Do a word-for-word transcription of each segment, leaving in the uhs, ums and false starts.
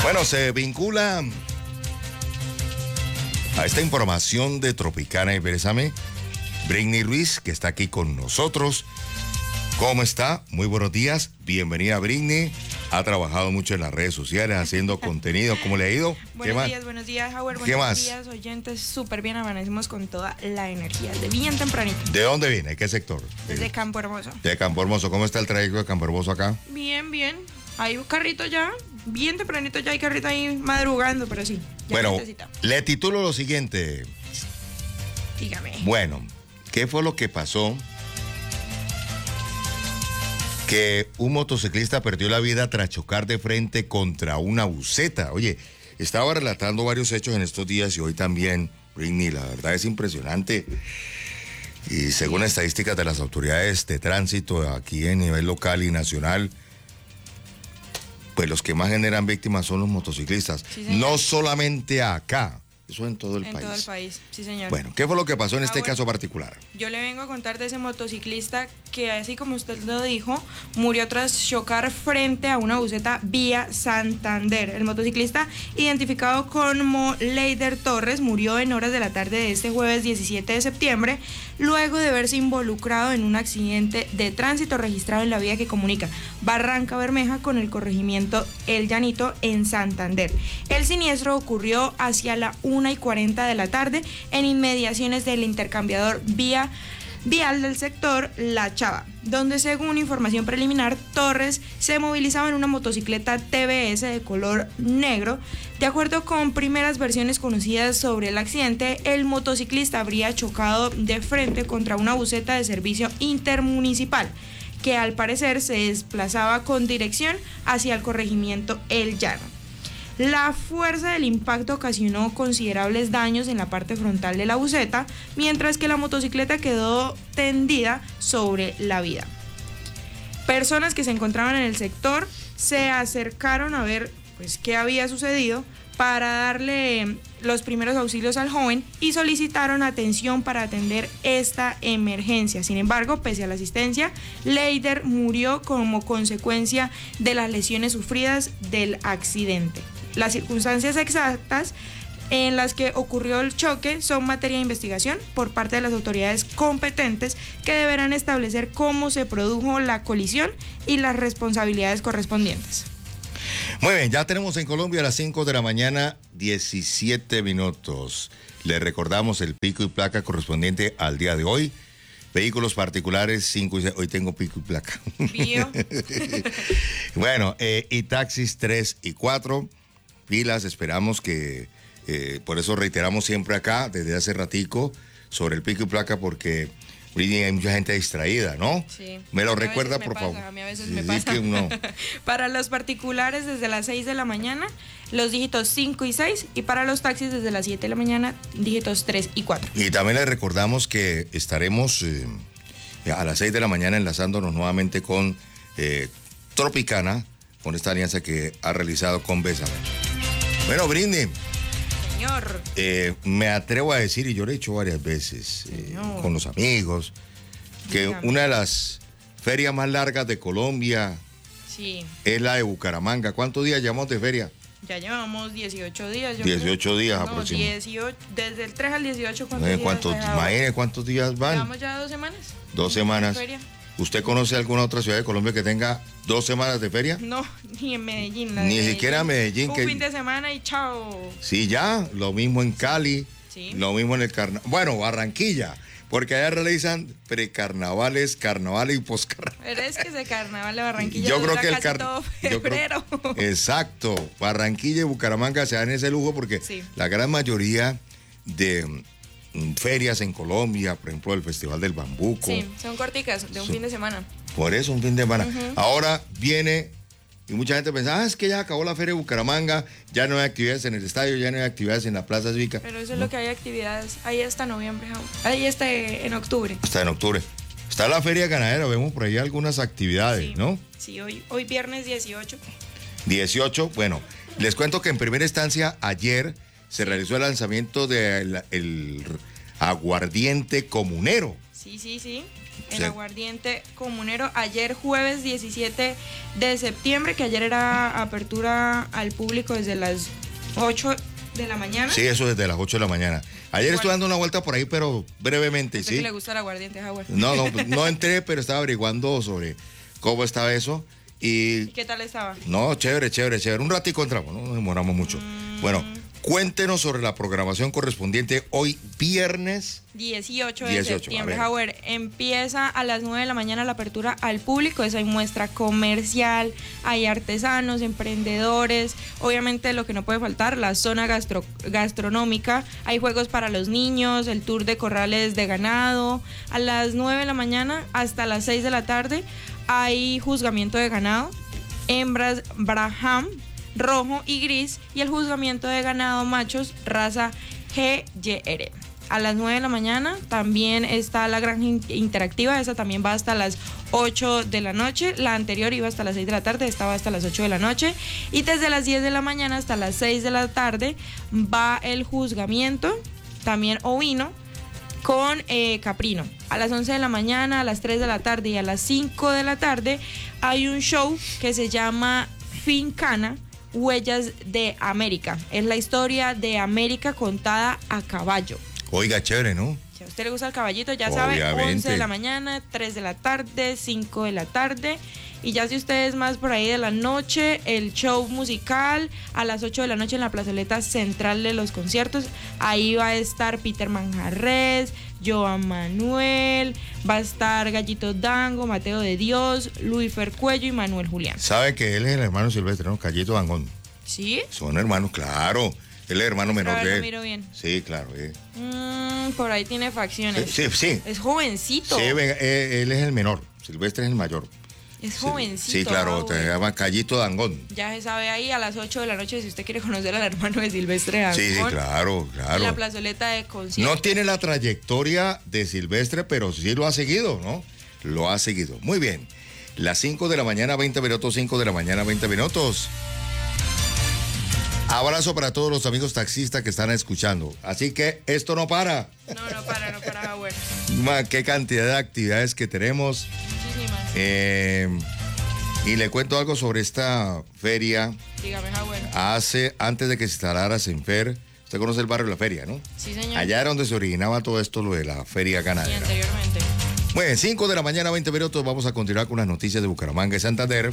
Bueno, se vincula a esta información de Tropicana y Bésame Britney Ruiz, que está aquí con nosotros. ¿Cómo está? Muy buenos días. Bienvenida, Britney. Ha trabajado mucho en las redes sociales, haciendo contenido. ¿Cómo le ha ido? Buenos ¿Qué días, más? buenos días, Howard. ¿Qué Buenos más? días, oyentes. Súper bien, amanecemos con toda la energía, de bien tempranito. ¿De dónde viene? ¿Qué sector? Desde Campo Hermoso. De Campo Hermoso. ¿Cómo está el trayecto de Campo Hermoso acá? Bien, bien. Hay un carrito ya, bien tempranito ya hay carrito ahí madrugando, pero sí. Ya Bueno, necesita. le titulo lo siguiente. Dígame. Bueno, ¿qué fue lo que pasó? Que un motociclista perdió la vida tras chocar de frente contra una buseta. Oye, estaba relatando varios hechos en estos días y hoy también, Britney, la verdad es impresionante. Y según estadísticas de las autoridades de tránsito aquí en nivel local y nacional, pues los que más generan víctimas son los motociclistas. Sí, señor. No solamente acá, eso en todo el En país. todo el país, sí, señor. Bueno, ¿qué fue lo que pasó en Ah, este bueno. caso particular? Yo le vengo a contar de ese motociclista que, así como usted lo dijo, murió tras chocar frente a una buseta vía Santander. El motociclista, identificado como Leider Torres, murió en horas de la tarde de este jueves diecisiete de septiembre, luego de verse involucrado en un accidente de tránsito registrado en la vía que comunica Barranca Bermeja con el corregimiento El Llanito en Santander. El siniestro ocurrió hacia la una y cuarenta de la tarde en inmediaciones del intercambiador vía vial del sector La Chava, donde, según información preliminar, Torres se movilizaba en una motocicleta T V S de color negro. De acuerdo con primeras versiones conocidas sobre el accidente, el motociclista habría chocado de frente contra una buseta de servicio intermunicipal, que al parecer se desplazaba con dirección hacia el corregimiento El Llano. La fuerza del impacto ocasionó considerables daños en la parte frontal de la buseta, mientras que la motocicleta quedó tendida sobre la vía. Personas que se encontraban en el sector se acercaron a ver, pues, qué había sucedido para darle los primeros auxilios al joven y solicitaron atención para atender esta emergencia. Sin embargo, pese a la asistencia, Leider murió como consecuencia de las lesiones sufridas del accidente. Las circunstancias exactas en las que ocurrió el choque son materia de investigación por parte de las autoridades competentes, que deberán establecer cómo se produjo la colisión y las responsabilidades correspondientes. Muy bien, ya tenemos en Colombia a las cinco de la mañana, diecisiete minutos. Le recordamos el pico y placa correspondiente al día de hoy. Vehículos particulares cinco y seis. Hoy tengo pico y placa. ¿Vio? Bueno, eh, y taxis tres y cuatro. Pilas, esperamos que, eh, por eso reiteramos siempre acá, desde hace ratico, sobre el pico y placa, porque hay mucha gente distraída, ¿no? Sí. Me lo A mí a recuerda, veces por me favor. pasa, a mí a veces Sí, me sí pasa. que uno- Para los particulares desde las seis de la mañana, los dígitos cinco y seis, y para los taxis desde las siete de la mañana, dígitos tres y cuatro. Y también les recordamos que estaremos eh, a las seis de la mañana enlazándonos nuevamente con eh, Tropicana, con esta alianza que ha realizado con Bésame. Bueno, Britney, Señor. eh, me atrevo a decir, y yo lo he hecho varias veces eh, Señor. con los amigos, que Dígame. una de las ferias más largas de Colombia Sí, es la de Bucaramanga. ¿Cuántos días llevamos de feria? ya llevamos dieciocho días. yo dieciocho creo. días No, aproximadamente. dieciocho, desde el tres al dieciocho, ¿cuántos Eh, días ¿Cuántos, ha dejado? imagine cuántos días van. Llevamos ya dos semanas. Dos semanas. Feria. ¿Usted conoce alguna otra ciudad de Colombia que tenga dos semanas de feria? No, ni en Medellín. la de Ni siquiera Medellín, Un que- fin de semana y chao. Sí, ya, lo mismo en Cali, Sí. lo mismo en el carnaval. Bueno, Barranquilla, porque allá realizan precarnavales, carnavales y poscarnavales. Pero es que ese carnaval de Barranquilla Yo creo dura que el casi car- todo yo creo- febrero. Exacto, Barranquilla y Bucaramanga se dan ese lujo porque Sí. la gran mayoría de mm, ferias en Colombia, por ejemplo, el Festival del Bambuco, Sí, son corticas, de un Son- fin de semana. por eso un fin de semana. Ahora viene, y mucha gente piensa, ah, es que ya acabó la feria de Bucaramanga, ya no hay actividades en el estadio, ya no hay actividades en la Plaza Cívica. Pero eso es lo que hay actividades. Ahí hasta noviembre, Jau. Ahí está en octubre. Hasta en octubre. Está la feria ganadera, vemos por ahí algunas actividades, Sí. ¿no? Sí, hoy, hoy viernes dieciocho. dieciocho, bueno, les cuento que en primera instancia ayer se realizó el lanzamiento del el aguardiente comunero. Sí, sí, sí. O El sea, aguardiente comunero ayer jueves diecisiete de septiembre, que ayer era apertura al público desde las ocho de la mañana. sí, eso desde las ocho de la mañana. Ayer Igual. estuve dando una vuelta por ahí, pero brevemente, Sé ¿sí? que le gusta el aguardiente, Howard. No, no, no entré, pero estaba averiguando sobre cómo estaba eso. ¿Y Y qué tal estaba? no, chévere, chévere, chévere. Un ratico entramos, no nos demoramos mucho. Mm. Bueno, cuéntenos sobre la programación correspondiente hoy viernes. dieciocho de dieciocho, septiembre, a ver. Howard. Empieza a las nueve de la mañana la apertura al público. Eso hay muestra comercial, hay artesanos, emprendedores. Obviamente lo que no puede faltar, la zona gastro- gastronómica. Hay juegos para los niños, el tour de corrales de ganado. A las nueve de la mañana hasta las seis de la tarde hay juzgamiento de ganado, hembras Braham, rojo y gris, y el juzgamiento de ganado machos raza G Y R. A las nueve de la mañana también está la granja in- interactiva, esa también va hasta las ocho de la noche, la anterior iba hasta las seis de la tarde, esta va hasta las ocho de la noche, y desde las diez de la mañana hasta las seis de la tarde va el juzgamiento, también ovino, con eh, caprino. A las once de la mañana, a las tres de la tarde y a las cinco de la tarde hay un show que se llama Fincana, Huellas de América. Es la historia de América contada a caballo. Oiga, chévere, ¿no? Si a usted le gusta el caballito, ya sabe, Obviamente. once de la mañana, tres de la tarde, cinco de la tarde. Y ya si usted es más por ahí de la noche, el show musical a las ocho de la noche en la plazoleta central de los conciertos. Ahí va a estar Peter Manjarres, Joan Manuel, va a estar Gallito Dango, Mateo de Dios, Luis Fercuello y Manuel Julián. Sabe que él es el hermano Silvestre, ¿no? Callito Dangón. ¿Sí? Son hermanos, claro. Él es el hermano menor A ver, de lo él. miro bien. Sí, claro. eh. Mm, por ahí tiene facciones. Sí, sí. Es jovencito. Sí, venga, eh, él es el menor. Silvestre es el mayor. Es Sí, jovencito. Sí, claro, Raúl. se llama Callito Dangón. Ya se sabe ahí a las ocho de la noche si usted quiere conocer al hermano de Silvestre Dangond. Sí, sí, claro, En la claro. plazoleta de conciertos. No tiene la trayectoria de Silvestre, pero sí lo ha seguido, ¿no? Lo ha seguido. Muy bien. Las cinco de la mañana, veinte minutos, cinco de la mañana, veinte minutos. Abrazo para todos los amigos taxistas que están escuchando. Así que esto no para. No, no para, no para, Howard. Ma, qué cantidad de actividades que tenemos. Muchísimas. Eh, y le cuento algo sobre esta feria. Dígame, Howard. Hace, antes de que se instalara Senfer, usted conoce el barrio de la feria, ¿no? Sí, señor. Allá era donde se originaba todo esto, lo de la feria Y ganadera. anteriormente. Muy bien, cinco de la mañana, veinte minutos, vamos a continuar con las noticias de Bucaramanga y Santander.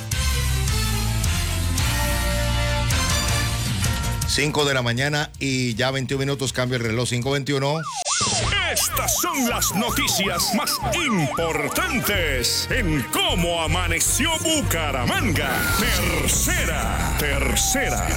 cinco de la mañana y ya veintiún minutos, cambia el reloj, cinco veintiuno. Estas son las noticias más importantes en cómo amaneció Bucaramanga. Tercera, tercera,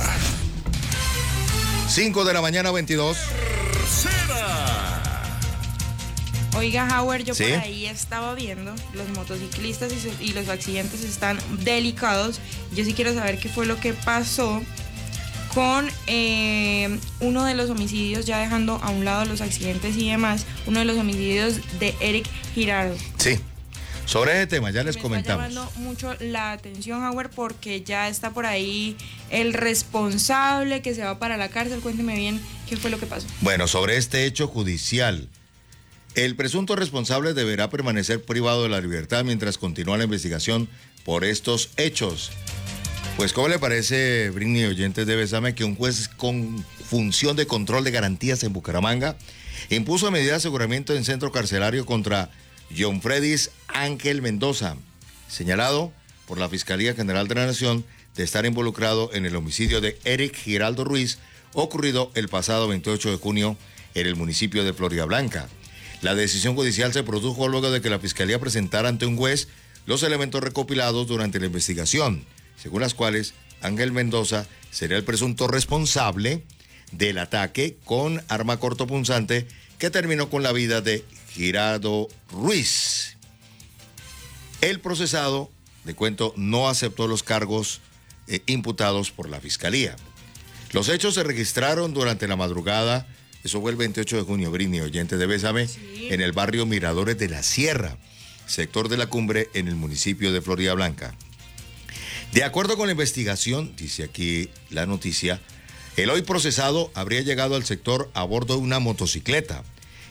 cinco de la mañana, veintidós. tercera. Oiga, Howard, yo ¿Sí? por ahí estaba viendo, los motociclistas y, su- y los accidentes están delicados. Yo sí quiero saber qué fue lo que pasó con eh, uno de los homicidios, ya dejando a un lado los accidentes y demás, uno de los homicidios de Eric Girardo. Sí, sobre ese tema ya les Me comentamos. está llamando mucho la atención, Howard, porque ya está por ahí el responsable que se va para la cárcel. Cuénteme bien qué fue lo que pasó. Bueno, sobre este hecho judicial, el presunto responsable deberá permanecer privado de la libertad mientras continúa la investigación por estos hechos. Pues, ¿cómo le parece, Britney, oyentes de Besame, que un juez con función de control de garantías en Bucaramanga impuso medida de aseguramiento en centro carcelario contra John Fredis Ángel Mendoza, señalado por la Fiscalía General de la Nación de estar involucrado en el homicidio de Eric Giraldo Ruiz, ocurrido el pasado veintiocho de junio en el municipio de Floridablanca. La decisión judicial se produjo luego de que la Fiscalía presentara ante un juez los elementos recopilados durante la investigación, según las cuales Ángel Mendoza sería el presunto responsable del ataque con arma cortopunzante que terminó con la vida de Giraldo Ruiz. El procesado, le cuento, no aceptó los cargos eh, imputados por la Fiscalía. Los hechos se registraron durante la madrugada, eso fue el veintiocho de junio, Britney, oyente de Bésame, Sí. en el barrio Miradores de la Sierra, sector de la Cumbre, en el municipio de Floridablanca. De acuerdo con la investigación, dice aquí la noticia, el hoy procesado habría llegado al sector a bordo de una motocicleta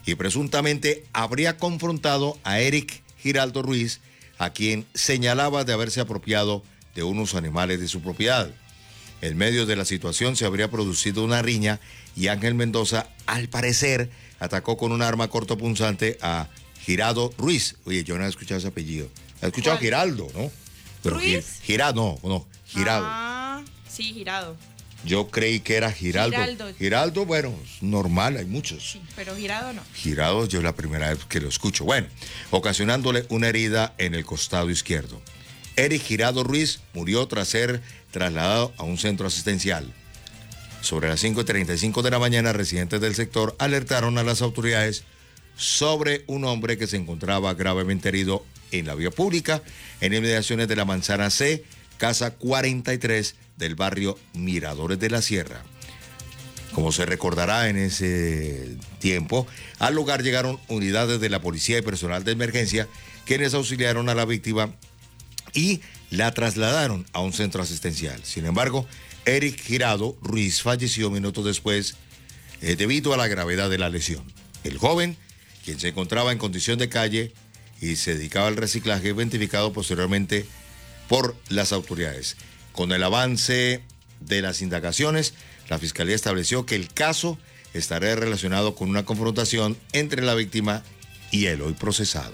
y presuntamente habría confrontado a Eric Giraldo Ruiz, a quien señalaba de haberse apropiado de unos animales de su propiedad. En medio de la situación se habría producido una riña y Ángel Mendoza, al parecer, atacó con un arma cortopunzante a Giraldo Ruiz. Oye, yo no he escuchado ese apellido. He escuchado ¿Cuál? Giraldo, ¿no? Pero ¿Ruiz? Giraldo, no, no, Giraldo. Ah, sí, Girado. Yo creí que era Giraldo. Giraldo. Giraldo, bueno, es normal, hay muchos. Sí, pero Girado no. Girado, yo es la primera vez que lo escucho. Bueno, ocasionándole una herida en el costado izquierdo. Eric Giraldo Ruiz murió tras ser trasladado a un centro asistencial. Sobre las cinco y treinta y cinco de la mañana, residentes del sector alertaron a las autoridades sobre un hombre que se encontraba gravemente herido en la vía pública, en inmediaciones de la Manzana C, casa cuarenta y tres del barrio Miradores de la Sierra. Como se recordará, en ese tiempo, al lugar llegaron unidades de la policía y personal de emergencia, quienes auxiliaron a la víctima y la trasladaron a un centro asistencial. Sin embargo, Eric Giraldo Ruiz falleció minutos después eh, debido a la gravedad de la lesión. El joven, quien se encontraba en condición de calle y se dedicaba al reciclaje, identificado posteriormente por las autoridades. Con el avance de las indagaciones, la Fiscalía estableció que el caso estaría relacionado con una confrontación entre la víctima y el hoy procesado.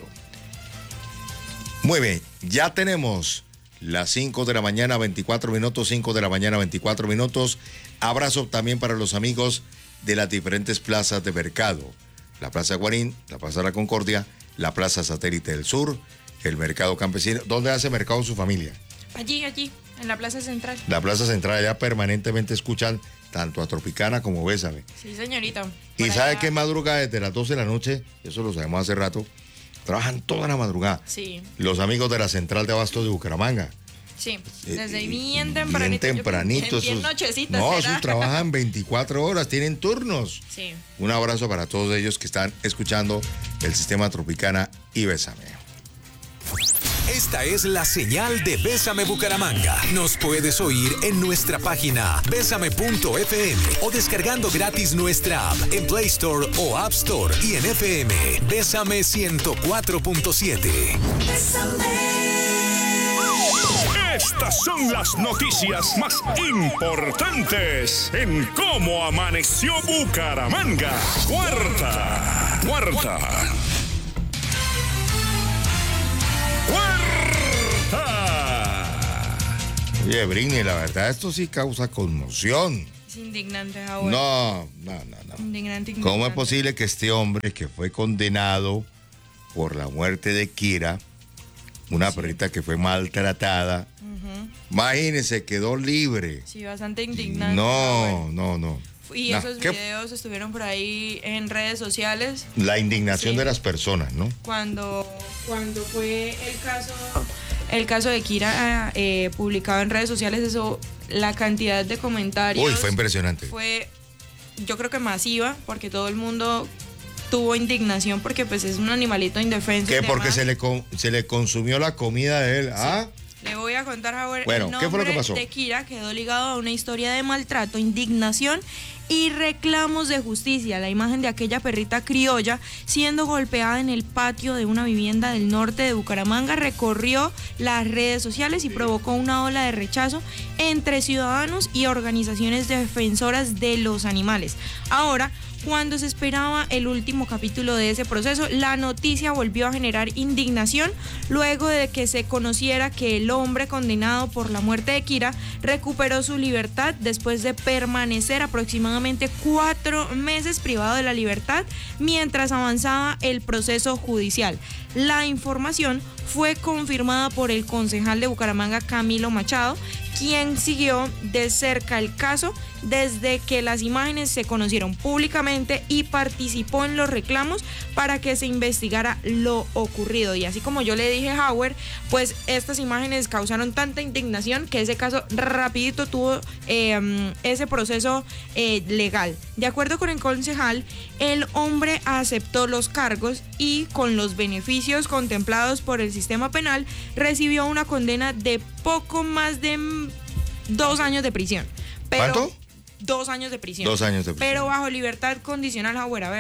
Muy bien, ya tenemos las cinco de la mañana, veinticuatro minutos, cinco de la mañana, veinticuatro minutos. Abrazo también para los amigos de las diferentes plazas de mercado. La Plaza Guarín, la Plaza de la Concordia, la Plaza Satélite del Sur, el Mercado Campesino. ¿Dónde hace mercado su familia? Allí, allí, en la Plaza Central. La Plaza Central, allá permanentemente escuchan tanto a Tropicana como Bésame. Sí, señorita. Y Por sabe allá- que madruga desde las doce de la noche, eso lo sabemos hace rato, trabajan toda la madrugada. Sí, Los amigos de la Central de Abasto de Bucaramanga. sí. Eh, Desde eh, bien tempranito. Bien yo- tempranito. Bien esos- nochecitas. No, ¿será? esos trabajan veinticuatro horas, tienen turnos. Sí. Un abrazo para todos ellos que están escuchando el Sistema Tropicana y Bésame. Esta es la señal de Bésame Bucaramanga. Nos puedes oír en nuestra página bésame punto efe eme o descargando gratis nuestra app en Play Store o App Store y en F M Bésame ciento cuatro punto siete. Estas son las noticias más importantes en Cómo Amaneció Bucaramanga. Cuarta, cuarta. ¡Cuarta! Oye, Britney, la verdad, esto sí causa conmoción. Es indignante, Howard. No, no, no, no. Indignante, indignante. ¿Cómo es posible que este hombre que fue condenado por la muerte de Kira, una perrita que fue maltratada, imagínese, quedó libre? Sí, bastante indignante. No, Howard. no, no. Y No, esos ¿qué? videos estuvieron por ahí en redes sociales La indignación Sí. de las personas, ¿no? cuando, cuando fue el caso, el caso de Kira eh, publicado en redes sociales. Eso, la cantidad de comentarios Uy, fue impresionante. fue, yo creo que masiva, porque todo el mundo tuvo indignación porque pues es un animalito indefenso. Que y porque demás. se le, con- se le consumió la comida de él. ¿Ah? Le voy a contar, Howard. Bueno, el ¿qué fue lo que nombre pasó? de Kira quedó ligado a una historia de maltrato, indignación y reclamos de justicia. La imagen de aquella perrita criolla siendo golpeada en el patio de una vivienda del norte de Bucaramanga recorrió las redes sociales y provocó una ola de rechazo entre ciudadanos y organizaciones defensoras de los animales. Ahora, cuando se esperaba el último capítulo de ese proceso, la noticia volvió a generar indignación luego de que se conociera que el hombre condenado por la muerte de Kira recuperó su libertad después de permanecer aproximadamente cuatro meses privado de la libertad mientras avanzaba el proceso judicial. La información fue confirmada por el concejal de Bucaramanga, Camilo Machado, quien siguió de cerca el caso desde que las imágenes se conocieron públicamente y participó en los reclamos para que se investigara lo ocurrido. Y así como yo le dije a Howard, pues estas imágenes causaron tanta indignación que ese caso rapidito tuvo eh, ese proceso eh, legal. De acuerdo con el concejal, el hombre aceptó los cargos y con los beneficios contemplados por el sistema penal recibió una condena de poco más de mm, dos años de prisión. Pero, ¿Cuánto? Dos años de prisión. Dos años de prisión. Pero bajo libertad condicional, Howard. A ver,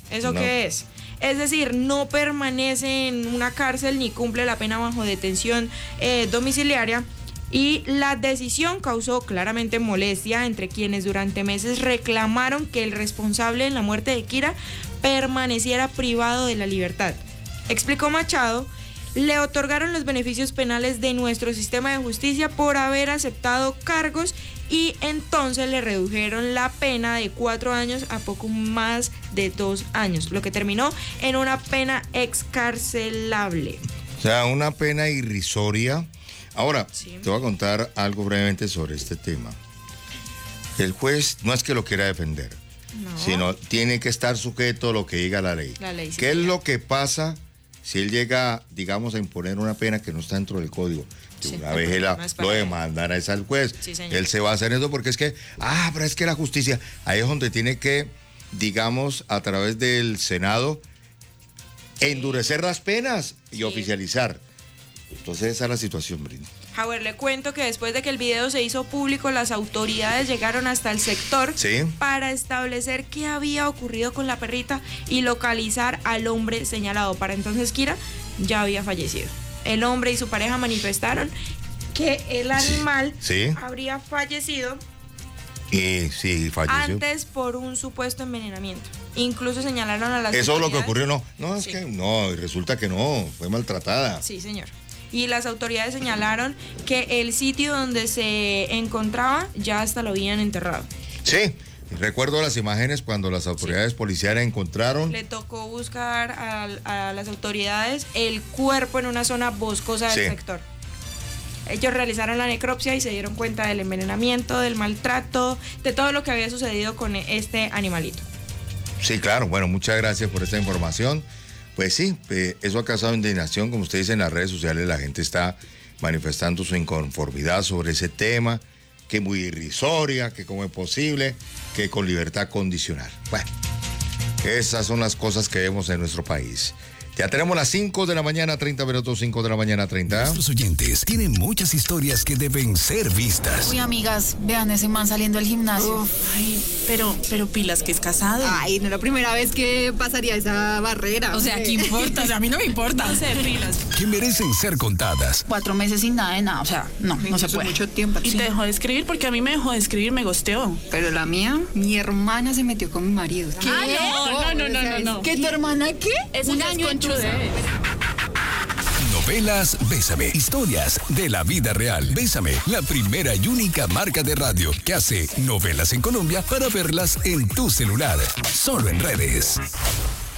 ¿Eso No. qué es? Es decir, no permanece en una cárcel ni cumple la pena bajo detención eh, domiciliaria. Y la decisión causó claramente molestia entre quienes durante meses reclamaron que el responsable en la muerte de Kira permaneciera privado de la libertad. Explicó Machado, le otorgaron los beneficios penales de nuestro sistema de justicia por haber aceptado cargos y entonces le redujeron la pena de cuatro años a poco más de dos años, lo que terminó en una pena excarcelable. O sea, una pena irrisoria. Ahora, Sí. te voy a contar algo brevemente sobre este tema. El juez no es que lo quiera defender, No. sino tiene que estar sujeto a lo que diga la ley. La ley, sí, ¿Qué es señor. lo que pasa si él llega, digamos, a imponer una pena que no está dentro del código? Que Sí, una el vez él la- problema es para lo él. demandará es al juez. Sí, señor. Él se va a hacer eso porque es que, ah, pero es que la justicia, ahí es donde tiene que, digamos, a través del Senado, endurecer las penas y Sí. oficializar. Entonces esa es la situación, Brinda. Howard, le cuento que después de que el video se hizo público, las autoridades llegaron hasta el sector Sí. para establecer qué había ocurrido con la perrita y localizar al hombre señalado. Para entonces Kira ya había fallecido. El hombre y su pareja manifestaron que el animal Sí. habría fallecido Y sí, falleció. antes por un supuesto envenenamiento. Incluso señalaron a las Eso es lo que autoridades- ocurrió, no. No, es Sí. que no, y resulta que no, fue maltratada. Sí, señor. Y las autoridades señalaron que el sitio donde se encontraba ya hasta lo habían enterrado. Sí, recuerdo las imágenes cuando las autoridades policiales encontraron. Le tocó buscar a, a las autoridades el cuerpo en una zona boscosa del Sí. sector. Ellos realizaron la necropsia y se dieron cuenta del envenenamiento, del maltrato, de todo lo que había sucedido con este animalito. Sí, claro, bueno, muchas gracias por esta información. Pues sí, eh, eso ha causado indignación, como usted dice, en las redes sociales la gente está manifestando su inconformidad sobre ese tema, que muy irrisoria, que cómo es posible, que con libertad condicional. Bueno, esas son las cosas que vemos en nuestro país. Ya tenemos las cinco de la mañana, treinta minutos, cinco de la mañana, treinta. Nuestros oyentes tienen muchas historias que deben ser vistas. Uy, amigas, vean ese man saliendo del gimnasio. Ay, pero, pero pilas que es casado. Ay, no es la primera vez que pasaría esa barrera. O sea, ¿qué importa? O sea, a mí no me importa. No sé, pilas. Que merecen ser contadas. Cuatro meses sin nada de nada. O sea, no, no se Eso es puede. mucho tiempo. Y Sí. te dejó de escribir porque a mí me dejó de escribir, me gosteó. Pero la mía, mi hermana se metió con mi marido. ¿Qué? Ah, no, no, no, no, no. ¿Qué tu hermana qué? Eso Un ya es año en tu- conchudez. Novelas Bésame. Historias de la vida real. Bésame, la primera y única marca de radio que hace novelas en Colombia para verlas en tu celular. Solo en redes.